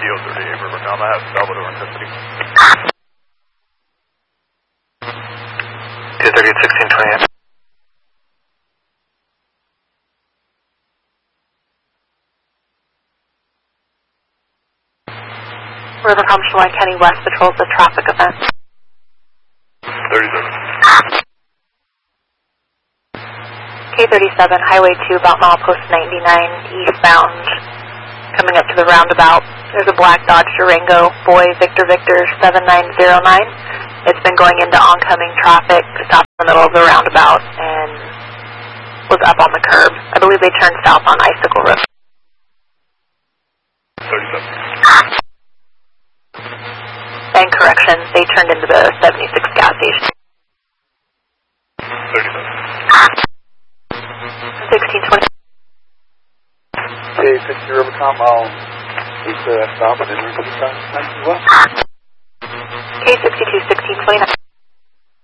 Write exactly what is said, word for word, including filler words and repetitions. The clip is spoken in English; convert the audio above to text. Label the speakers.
Speaker 1: D O thirty-eight, Rivercom. I have Salvador in custody.
Speaker 2: D O thirty-eight, sixteen twenty-eight.
Speaker 3: Rivercom, Shoreline County West patrols the traffic event.
Speaker 1: thirty-seven.
Speaker 3: K thirty-seven, Highway two, about milepost ninety-nine, eastbound, coming up to the roundabout. There's a black Dodge Durango, boy, Victor Victor seven nine zero nine. It's been going into oncoming traffic, stopped in the middle of the roundabout, and was up on the curb. I believe they turned south on Icicle Road.
Speaker 1: thirty-seven.
Speaker 3: And correction, they turned into the seventy-six gas station.
Speaker 1: thirty-seven.
Speaker 3: sixteen twenty.
Speaker 4: K fifty Rivercom, I'll need to stop and then repeat the time.
Speaker 3: K sixty-two, sixteen twenty-nine.